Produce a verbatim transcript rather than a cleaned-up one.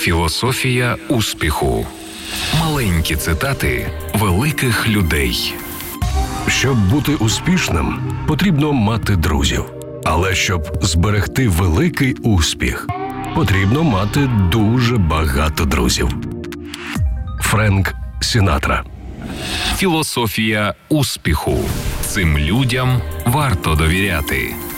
Філософія успіху. Маленькі цитати великих людей. Щоб бути успішним, потрібно мати друзів. Але щоб зберегти великий успіх, потрібно мати дуже багато друзів. Френк Сінатра. Філософія успіху. Цим людям варто довіряти.